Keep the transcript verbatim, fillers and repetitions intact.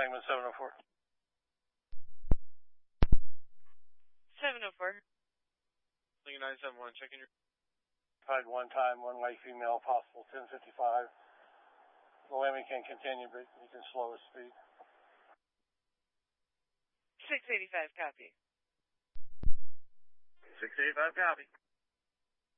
Langman seven oh four. seven oh four. Lincoln nine seven one, checking your... Five one time, one white female, possible ten fifty-five. The landing can continue, but you can slow his speed. six eighty-five, copy. six eighty-five, copy.